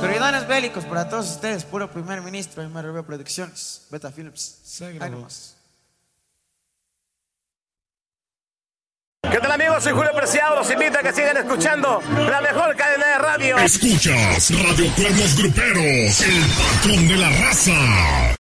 Autoridades bélicos para todos ustedes, puro primer ministro, MRB Producciones, Beta Phillips. Ahí nomás. ¿Qué tal, amigos? Soy Julio Preciado. Los invito a que sigan escuchando la mejor cadena de radio. Escuchas Radio Cuernos Gruperos, el patrón de la raza.